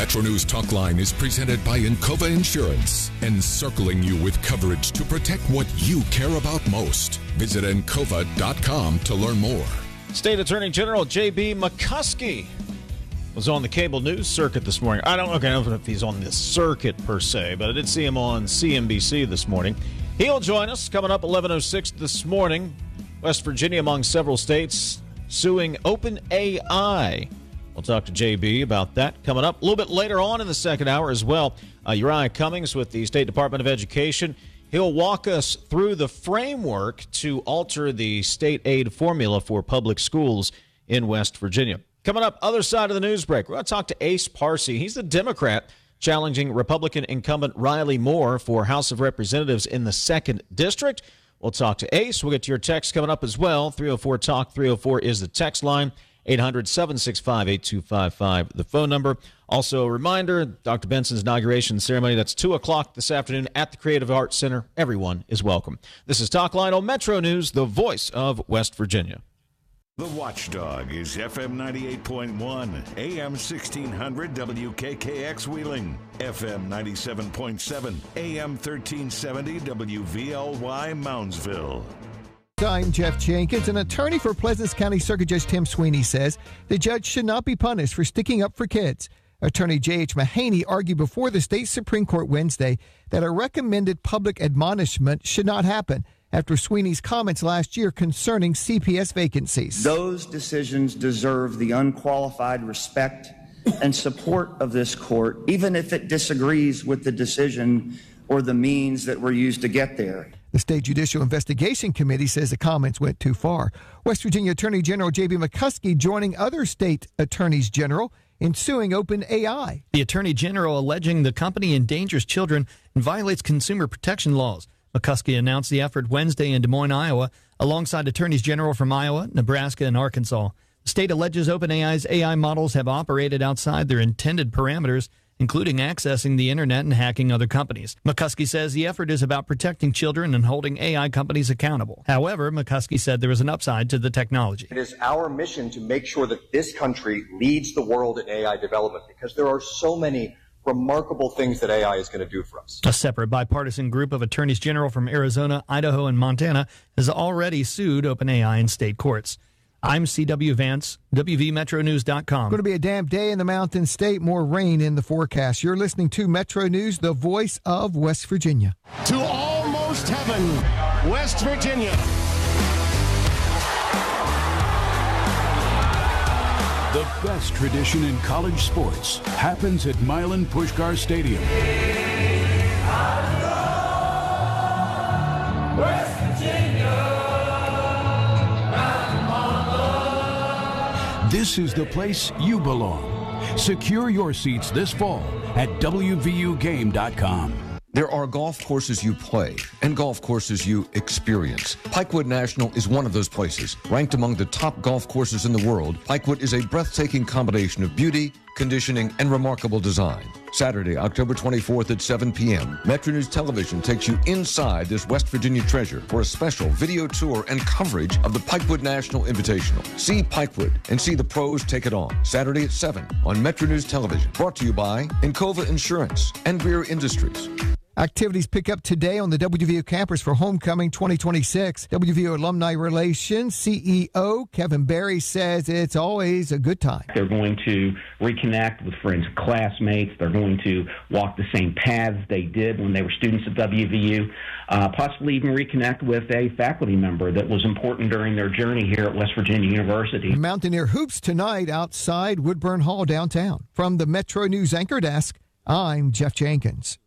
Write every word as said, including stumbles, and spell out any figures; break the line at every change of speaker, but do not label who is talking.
Metro News Talk Line is presented by Encova Insurance, encircling you with coverage to protect what you care about most. Visit encova dot com to learn more.
State Attorney General J B McCuskey was on the cable news circuit this morning. I don't, okay, I don't know if he's on the circuit per se, but I did see him on C N B C this morning. He'll join us coming up eleven oh six this morning. West Virginia, among several states, suing OpenAI. We'll talk to J B about that coming up a little bit later on in the second hour as well. Uh, Uriah Cummings with the State Department of Education. He'll walk us through the framework to alter the state aid formula for public schools in West Virginia. Coming up, other side of the news break, we're going to talk to Ace Parsi. He's the Democrat challenging Republican incumbent Riley Moore for House of Representatives in the second District. We'll talk to Ace. We'll get to your text coming up as well. three oh four talk, three oh four is the text line. eight hundred, seven six five, eight two five five, the phone number. Also, a reminder, Doctor Benson's inauguration ceremony, that's two o'clock this afternoon at the Creative Arts Center. Everyone is welcome. This is Talk Line on Metro News, the voice of West Virginia.
The Watchdog is F M ninety-eight point one, A M sixteen hundred W K K X Wheeling, F M ninety-seven point seven, A M thirteen seventy W V L Y Moundsville.
I'm Jeff Jenkins. An attorney for Pleasant County Circuit Judge Tim Sweeney says the judge should not be punished for sticking up for kids. Attorney J H Mahaney argued before the state Supreme Court Wednesday that a recommended public admonishment should not happen after Sweeney's comments last year concerning C P S vacancies.
Those decisions deserve the unqualified respect and support of this court, even if it disagrees with the decision or the means that were used to get there.
The State Judicial Investigation Committee says the comments went too far. West Virginia Attorney General J B McCuskey joining other state attorneys general in suing OpenAI.
The Attorney General alleging the company endangers children and violates consumer protection laws. McCuskey announced the effort Wednesday in Des Moines, Iowa, alongside attorneys general from Iowa, Nebraska, and Arkansas. The state alleges OpenAI's A I models have operated outside their intended parameters, including accessing the internet and hacking other companies. McCuskey says the effort is about protecting children and holding A I companies accountable. However, McCuskey said there is an upside to the technology.
It is our mission to make sure that this country leads the world in A I development because there are so many remarkable things that A I is going to do for us.
A separate bipartisan group of attorneys general from Arizona, Idaho, and Montana has already sued OpenAI in state courts. I'm C W Vance, W V Metro News dot com.
Going to be a damp day in the Mountain State. More rain in the forecast. You're listening to Metro News, the voice of West Virginia.
To almost heaven, West Virginia.
The best tradition in college sports happens at Milan Puskar Stadium.
West Virginia.
This is the place you belong. Secure your seats this fall at W V U game dot com.
There are golf courses you play and golf courses you experience. Pikewood National is one of those places. Ranked among the top golf courses in the world, Pikewood is a breathtaking combination of beauty, conditioning, and remarkable design. Saturday, October twenty-fourth at seven p.m., Metro News Television takes you inside this West Virginia treasure for a special video tour and coverage of the Pikewood National Invitational. See Pikewood and see the pros take it on. Saturday at seven on Metro News Television. Brought to you by Encova Insurance and Greer Industries.
Activities pick up today on the W V U campus for Homecoming twenty twenty-six. W V U Alumni Relations C E O Kevin Berry says it's always a good time.
They're going to reconnect with friends and classmates. They're going to walk the same paths they did when they were students at W V U, uh, possibly even reconnect with a faculty member that was important during their journey here at West Virginia University.
Mountaineer Hoops tonight outside Woodburn Hall downtown. From the Metro News Anchor Desk, I'm Jeff Jenkins.